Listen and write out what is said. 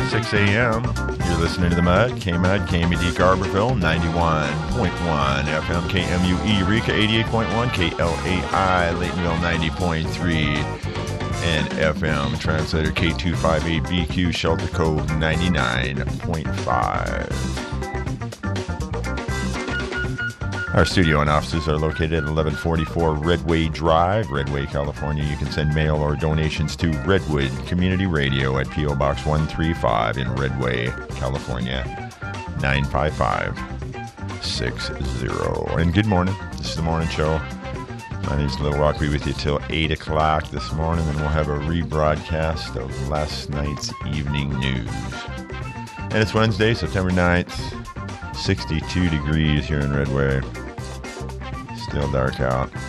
6 a.m. You're listening to The Mud, KMUD, KMUD Garberville, 91.1 FM, KMUE Eureka, 88.1, KLAI Laytonville, 90.3, and FM Translator K258BQ Shelter Cove, 99.5. Our studio and offices are located at 1144 Redway Drive, Redway, California. You can send mail or donations to Redwood Community Radio at P.O. Box 135 in Redway, California, 95560. And good morning. This is the morning show. My name is Little Rock. We'll be with you till 8 o'clock this morning, and we'll have a rebroadcast of last night's evening news. And it's Wednesday, September 9th. 62 degrees here in Redway. Still dark out.